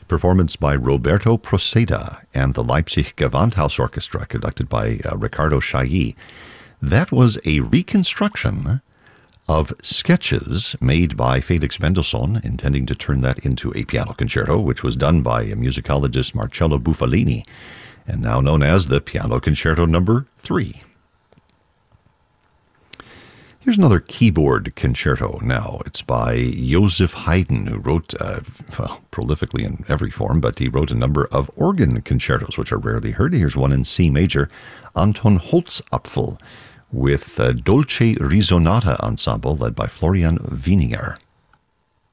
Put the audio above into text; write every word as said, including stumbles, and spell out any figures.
performance by Roberto Proceda and the Leipzig Gewandhaus Orchestra, conducted by uh, Ricardo Chailly. That was a reconstruction of sketches made by Felix Mendelssohn, intending to turn that into a piano concerto, which was done by a musicologist Marcello Bufalini, and now known as the Piano Concerto Number Three. Here's another keyboard concerto now. It's by Joseph Haydn, who wrote, uh, well, prolifically in every form, but he wrote a number of organ concertos, which are rarely heard. Here's one in C major, Anton Holzapfel, with a Dolce Risonata Ensemble led by Florian Wieninger.